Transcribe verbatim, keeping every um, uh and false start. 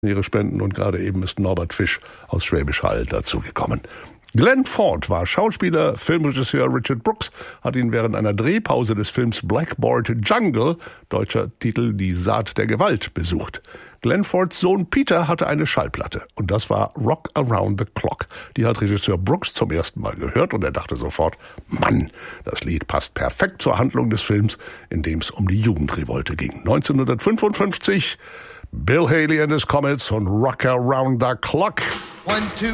ihre Spenden und gerade eben ist Norbert Fisch aus Schwäbisch Hall dazugekommen. Glenn Ford war Schauspieler, Filmregisseur. Richard Brooks hat ihn während einer Drehpause des Films Blackboard Jungle, deutscher Titel Die Saat der Gewalt, besucht. Glenn Fords Sohn Peter hatte eine Schallplatte und das war Rock Around the Clock. Die hat Regisseur Brooks zum ersten Mal gehört und er dachte sofort, Mann, das Lied passt perfekt zur Handlung des Films, in dem es um die Jugendrevolte ging. neunzehnhundertfünfundfünfzig, Bill Haley and his Comets und Rock Around the Clock. One, two.